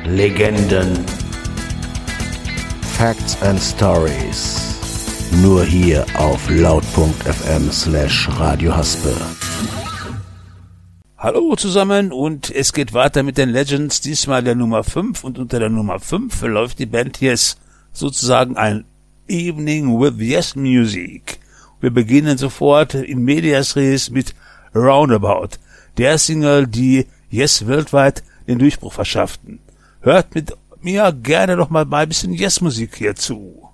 Legenden, Facts and Stories. Nur hier auf laut.fm/Radio Haspe. Hallo zusammen und es geht weiter mit den Legends, diesmal der Nummer 5 und unter der Nummer 5 verläuft die Band Yes, sozusagen ein Evening with Yes Music. Wir beginnen sofort in medias res mit Roundabout, der Single, die Yes weltweit den Durchbruch verschafften. Hört mit mir gerne noch mal ein bisschen Yes Musik hierzu.